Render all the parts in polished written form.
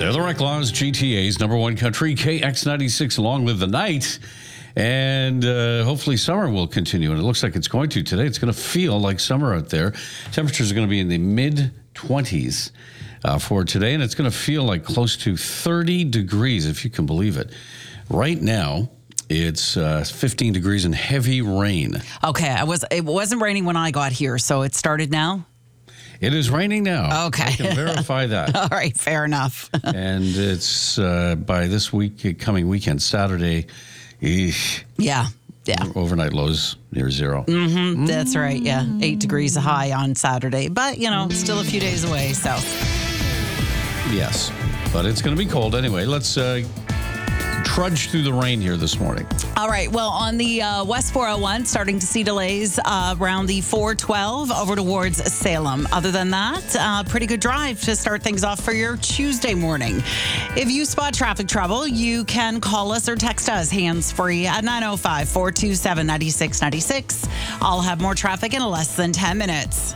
They're the Reclaws, GTA's number one country, KX96, along with the night. And hopefully summer will continue. And it looks like it's going to today. It's going to feel like summer out there. Temperatures are going to be in the mid-20s for today. And it's going to feel like close to 30 degrees, if you can believe it. Right now, it's 15 degrees and heavy rain. Okay, it wasn't raining when I got here, so it started now? It is raining now. Okay. I can verify that. All right, fair enough. And it's by this coming weekend, Saturday, Yeah. overnight lows near zero. That's right, yeah. 8 degrees high on Saturday, but, still a few days away, so. Yes, but it's going to be cold anyway. Let's trudge through the rain here this morning. All right. Well, on the West 401, starting to see delays around the 412 over towards Salem. Other than that, pretty good drive to start things off for your Tuesday morning. If you spot traffic trouble, you can call us or text us hands-free at 905-427-9696. I'll have more traffic in less than 10 minutes.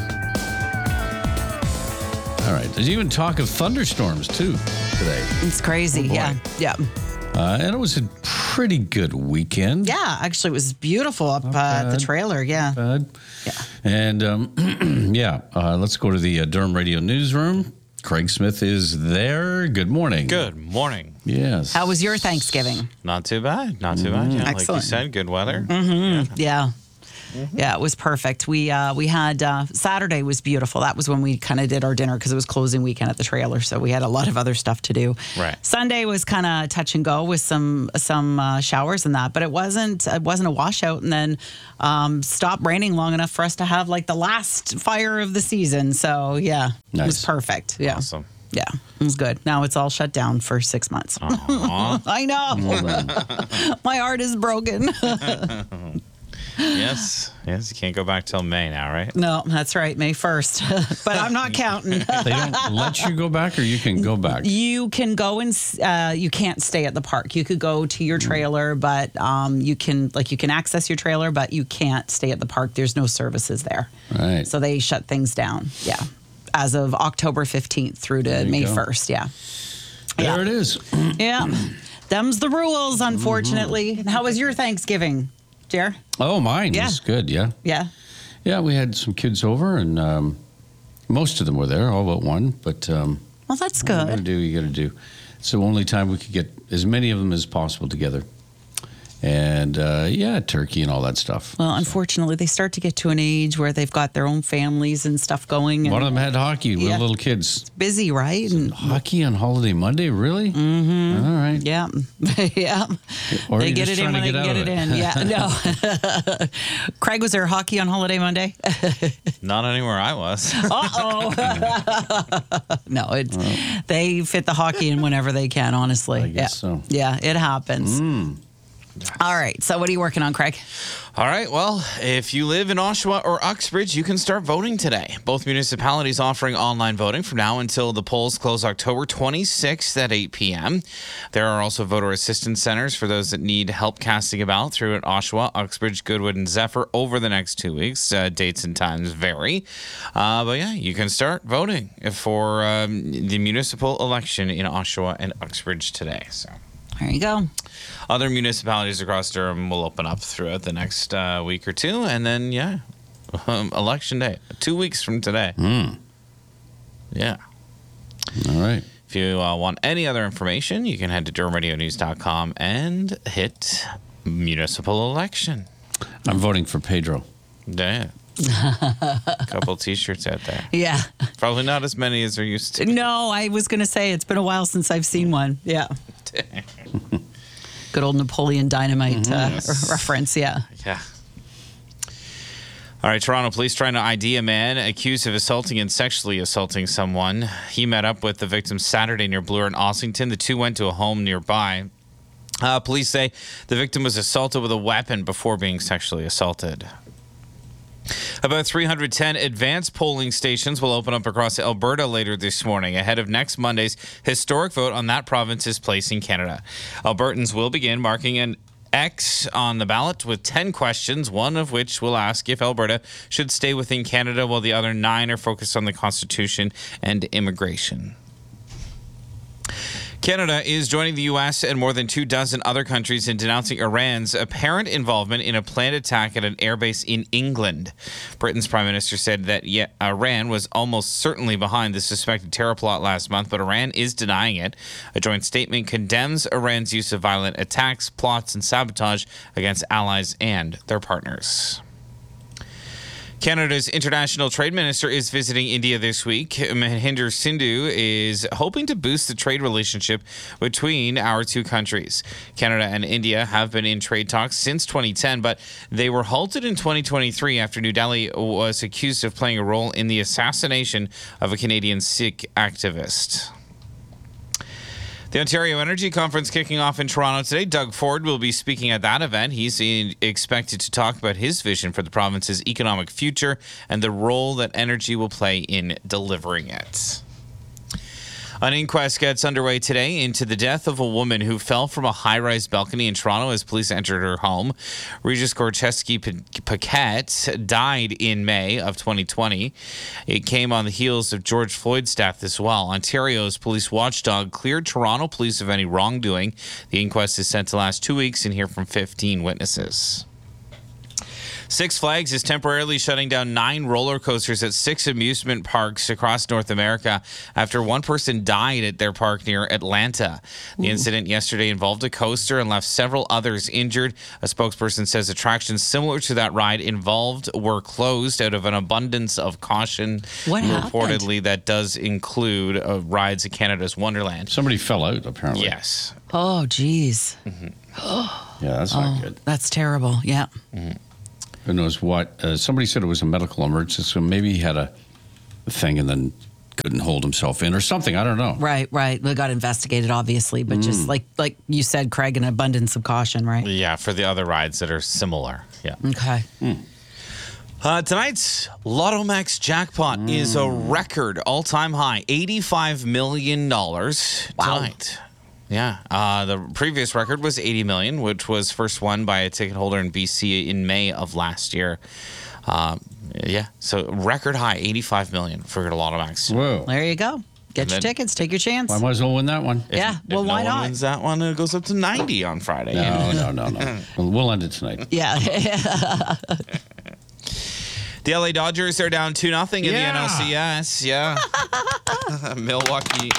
All right. There's even talk of thunderstorms, too, today. It's crazy. Oh, Yeah. And it was a pretty good weekend. Yeah, actually, it was beautiful up at the trailer. Yeah. Yeah. And, let's go to the Durham Radio Newsroom. Craig Smith is there. Good morning. Good morning. Yes. How was your Thanksgiving? Not too bad. Not too bad. Yeah, like you Excellent. said, good weather. Yeah. Yeah, it was perfect. We had Saturday was beautiful. That was when we kind of did our dinner because it was closing weekend at the trailer, so we had a lot of other stuff to do. Right. Sunday was kind of touch and go with some showers and that, but it wasn't a washout, and then stopped raining long enough for us to have like the last fire of the season. So yeah, Nice. It was perfect. Yeah. Awesome. Yeah, it was good. Now it's all shut down for 6 months. I know. My heart is broken. Yes. You can't go back till May now, right? No, that's right, May 1st. But I'm not counting. They don't let you go back, or you can go back? You can go and you can't stay at the park. You could go to your trailer, but you can access your trailer, but you can't stay at the park. There's no services there. Right. So they shut things down. Yeah. As of October 15th through to May 1st. Yeah. There it is. Yeah. Them's the rules, unfortunately. How was your Thanksgiving, Jer? Oh, mine was good, yeah. Yeah. Yeah, we had some kids over, and most of them were there, all but one. But Well, that's you got to good. do, you got to do. It's the only time we could get as many of them as possible together. And, turkey and all that stuff. Well, unfortunately, they start to get to an age where they've got their own families and stuff going. And One of them had hockey with little kids. busy, right? And Hockey on holiday Monday, really? Mm-hmm. All right. yeah, yeah. Or They you're get just it in trying when to they get can out get it of in. Yeah, no. Craig, was there hockey on holiday Monday? Not anywhere I was. Uh-oh. No, they fit the hockey in whenever they can, honestly. I guess so. Yeah, it happens. All right, so what are you working on, Craig? All right. Well, if you live in Oshawa or Uxbridge, you can start voting today. Both municipalities offering online voting from now until the polls close October 26th at 8 p.m. There are also voter assistance centers for those that need help casting a ballot through at Oshawa, Uxbridge, Goodwood, and Zephyr over the next 2 weeks. Dates and times vary. But yeah, you can start voting for the municipal election in Oshawa and Uxbridge today. So. There you go. Other municipalities across Durham will open up throughout the next week or two. And then, election day, 2 weeks from today. Yeah. All right. If you want any other information, you can head to DurhamRadioNews.com and hit municipal election. I'm voting for Pedro. Yeah. A couple T-shirts out there. Yeah. Probably not as many as there used to. No, I was going to say it's been a while since I've seen one. Yeah. Good old Napoleon Dynamite reference, yeah. Yeah. All right, Toronto police trying to ID a man accused of assaulting and sexually assaulting someone. He met up with the victim Saturday near Bloor and Ossington. The two went to a home nearby. Police say the victim was assaulted with a weapon before being sexually assaulted. About 310 advanced polling stations will open up across Alberta later this morning ahead of next Monday's historic vote on that province's place in Canada. Albertans will begin marking an X on the ballot with 10 questions, one of which will ask if Alberta should stay within Canada, while the other 9 are focused on the Constitution and immigration. Canada is joining the U.S. and more than 24 other countries in denouncing Iran's apparent involvement in a planned attack at an airbase in England. Britain's Prime Minister said that Iran was almost certainly behind the suspected terror plot last month, but Iran is denying it. A joint statement condemns Iran's use of violent attacks, plots, and sabotage against allies and their partners. Canada's international trade minister is visiting India this week. Mahinder Sindhu is hoping to boost the trade relationship between our two countries. Canada and India have been in trade talks since 2010, but they were halted in 2023 after New Delhi was accused of playing a role in the assassination of a Canadian Sikh activist. The Ontario Energy Conference kicking off in Toronto today. Doug Ford will be speaking at that event. He's expected to talk about his vision for the province's economic future and the role that energy will play in delivering it. An inquest gets underway today into the death of a woman who fell from a high-rise balcony in Toronto as police entered her home. Regis Gorcheski-Paquette died in May of 2020. It came on the heels of George Floyd's death as well. Ontario's police watchdog cleared Toronto police of any wrongdoing. The inquest is set to last 2 weeks and hear from 15 witnesses. Six Flags is temporarily shutting down 9 roller coasters at 6 amusement parks across North America after one person died at their park near Atlanta. The incident yesterday involved a coaster and left several others injured. A spokesperson says attractions similar to that ride involved were closed out of an abundance of caution. What happened? Reportedly, that does include rides at Canada's Wonderland. Somebody fell out, apparently. Yes. Oh, geez. Yeah, that's not good. That's terrible. Yeah. Who knows what? Somebody said it was a medical emergency, so maybe he had a thing and then couldn't hold himself in or something. I don't know. Right. We got investigated, obviously, but just like you said, Craig, an abundance of caution, right? Yeah, for the other rides that are similar. Yeah. Okay. Tonight's Lotto Max jackpot is a record all-time high, $85 million tonight. Yeah. The previous record was $80 million, which was first won by a ticket holder in BC in May of last year. So record high, $85 million for Lotto Max. Whoa. There you go. Get your tickets. Take your chance. I might as well win that one. Yeah. Well, if why no one not? wins that one, it goes up to 90 on Friday. No. We'll end it tonight. Yeah. The LA Dodgers are down 2-0 in the NLCS. Yeah. Milwaukee.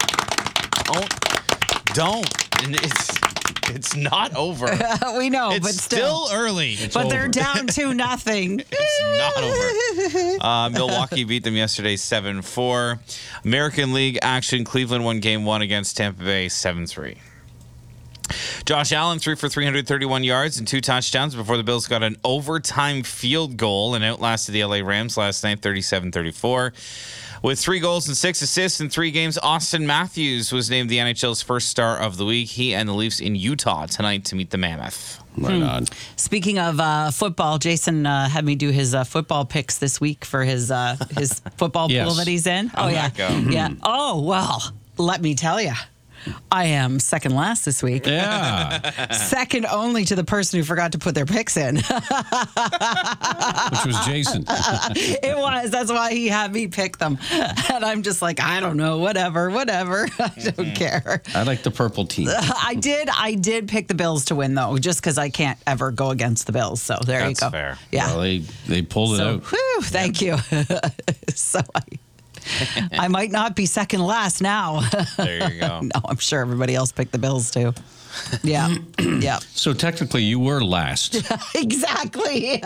Don't. And it's not over. We know, It's but still early. But they're down 2-0. It's not over. Milwaukee beat them yesterday 7-4. American League action. Cleveland won Game 1 against Tampa Bay 7-3. Josh Allen threw for 331 yards and 2 touchdowns before the Bills got an overtime field goal and outlasted the LA Rams last night 37-34. With 3 goals and 6 assists in 3 games, Austin Matthews was named the NHL's first star of the week. He and the Leafs in Utah tonight to meet the Mammoth. Right on. Speaking of football, Jason had me do his football picks this week for his football Yes. pool that he's in. How'd that go? Yeah. Oh, well, let me tell you. I am second last this week. Yeah. Second only to the person who forgot to put their picks in. Which was Jason. It was. That's why he had me pick them. And I'm just like, I don't know, whatever. I don't care. I like the purple team. I did pick the Bills to win, though, just because I can't ever go against the Bills. So there That's you go. fair. Yeah. Well, they pulled it out. Whew, thank you. So I might not be second last now. There you go. No, I'm sure everybody else picked the Bills too. Yeah. Yeah. So technically, you were last. Exactly.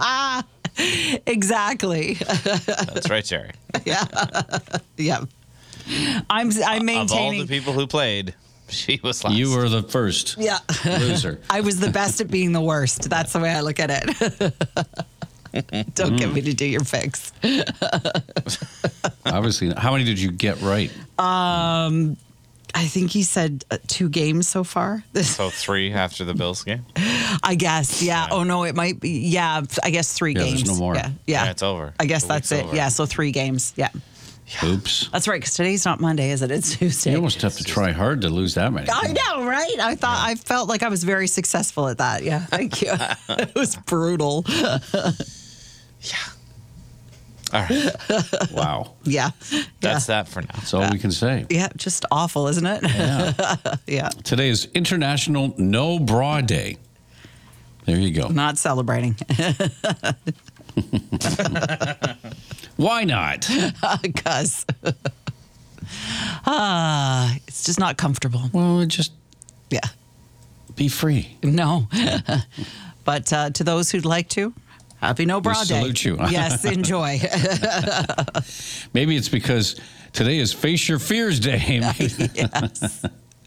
Exactly. That's right, Jerry. Yeah. Yeah. I'm Of all maintaining. the people who played, she was last. You were the first Yeah. loser. I was the best at being the worst. That's the way I look at it. Don't get me to do your picks. Obviously. How many did you get right? I think he said 2 games so far. So 3 after the Bills game? I guess, yeah. Oh, no, it might be. Yeah, I guess 3 Yeah, games. there's no more. Yeah. Yeah, it's over. I guess The that's week's it. over. Yeah, so 3 games. Yeah. Oops. That's right, because today's not Monday, is it? It's Tuesday. You almost have to try hard to lose that many. I know, right? I felt like I was very successful at that. Yeah, thank you. It was brutal. All right. Wow. Yeah. That's that for now. That's all we can say. Yeah, just awful, isn't it? Yeah. Yeah. Today is International No Bra Day. There you go. Not celebrating. Why not? Because it's just not comfortable. Well, just Yeah. be free. No. But to those who'd like to, happy No Bra Day. salute you. Yes, enjoy. Maybe it's because today is Face Your Fears Day. Yes.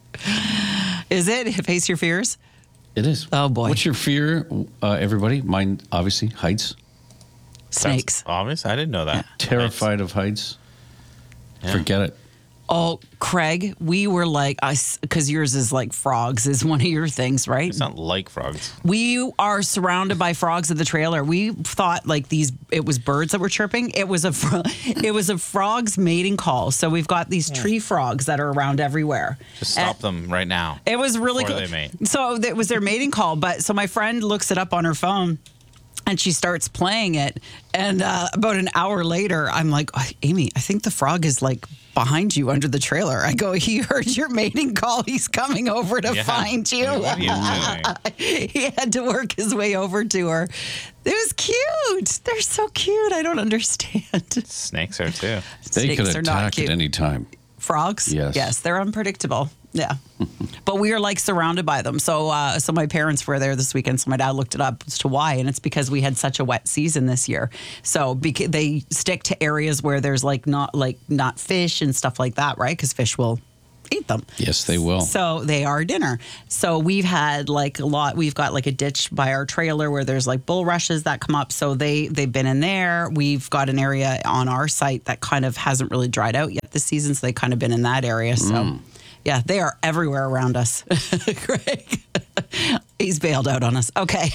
Is it? Face your fears? It is. Oh, boy. What's your fear, everybody? Mine, obviously, heights. Snakes. Obvious. I didn't know that. Terrified of heights. Yeah. Forget it. Oh, Craig, we were like, because yours is like frogs is one of your things, right? It's not like frogs. We are surrounded by frogs at the trailer. We thought like it was birds that were chirping. It was a frog's mating call. So we've got these tree frogs that are around everywhere. Just stop them right now. It was really Before cool. they mate. So it was their mating call. But so my friend looks it up on her phone. And she starts playing it. And about an hour later, I'm like, Amy, I think the frog is like behind you under the trailer. I go, he heard your mating call. He's coming over to find you. What are you doing? He had to work his way over to her. It was cute. They're so cute. I don't understand. Snakes are too. They could Snakes are not attack cute. at any time. Frogs? Yes. Yes, they're unpredictable. Yeah. But we are like surrounded by them. So so my parents were there this weekend. So my dad looked it up as to why. And it's because we had such a wet season this year. So they stick to areas where there's not fish and stuff like that, right? Because fish will eat them. Yes, they will. So they are dinner. So we've had like a lot. We've got like a ditch by our trailer where there's like bulrushes that come up. So they've been in there. We've got an area on our site that kind of hasn't really dried out yet this season. So they kind of been in that area. So yeah, they are everywhere around us. Greg, he's bailed out on us. Okay.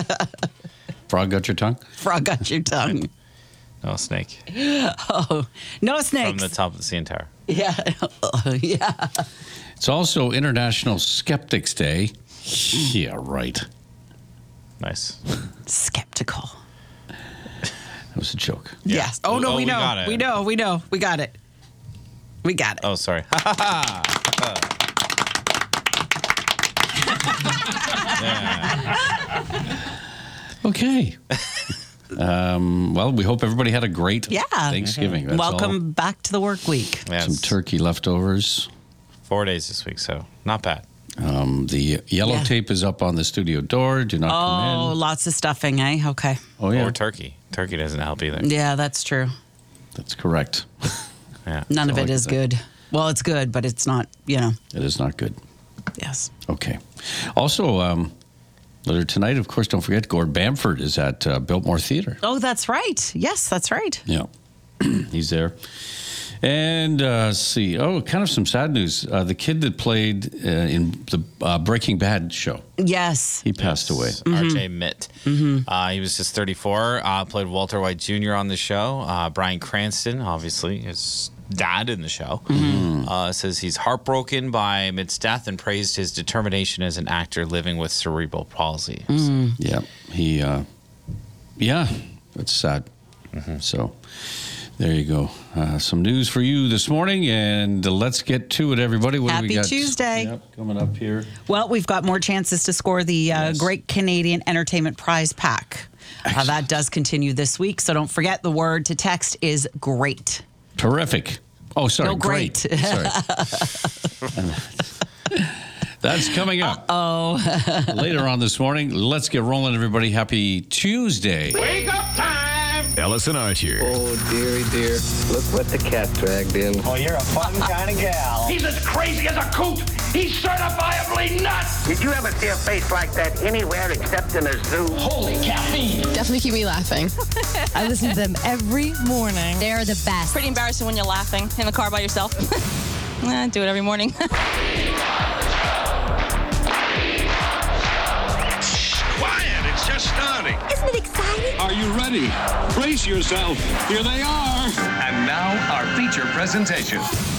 Frog got your tongue? Frog got your tongue. No snake. Oh, no snakes. From the top of the CN Tower. Yeah. Yeah. It's also International Skeptics Day. Yeah, right. Nice. Skeptical. That was a joke. Yes. Oh, no, we know. got it. We know. We got it. We got it. Oh, sorry. Okay. Well, we hope everybody had a great Thanksgiving. That's Welcome back to the work week. Yes. Some turkey leftovers. 4 days this week, so not bad. The yellow tape is up on the studio door. Do not come Oh, in. lots of stuffing, eh? Okay. Oh, yeah. Or turkey. Turkey doesn't help either. Yeah, that's true. That's correct. Yeah. None of all I it can is say. good. Well, it's good, but it's not, It is not good. yes. Okay. Also, later tonight, of course, don't forget, Gord Bamford is at Biltmore Theatre. Oh, that's right. Yes, that's right. Yeah. He's there. And let's see. Oh, kind of some sad news. The kid that played in the Breaking Bad show, Yes. he passed away. RJ Mitt. He was just 34. Played Walter White Jr. on the show. Bryan Cranston, obviously, his dad in the show, says he's heartbroken by Mitt's death and praised his determination as an actor living with cerebral palsy. Yeah. He, it's sad. So there you go. Some news for you this morning, and let's get to it, everybody. What do we Happy got? Tuesday. Yep, coming up here. Well, we've got more chances to score the Great Canadian Entertainment Prize Pack. That does continue this week, so don't forget the word to text is great. Terrific. Oh, sorry. No, great. Sorry. That's coming up. Later on this morning. Let's get rolling, everybody. Happy Tuesday. Wake up time! Ellis and Archer. Oh, dearie dear. Look what the cat dragged in. Oh, you're a fun kind of gal. He's as crazy as a coot. He's certifiably nuts. Did you ever see a face like that anywhere except in a zoo? Holy caffeine. Definitely keep me laughing. I listen to them every morning. They're the best. Pretty embarrassing when you're laughing in the car by yourself. I do it every morning. Quiet, it's just starting. Isn't it exciting? Are you ready? Brace yourself. Here they are. And now our feature presentation.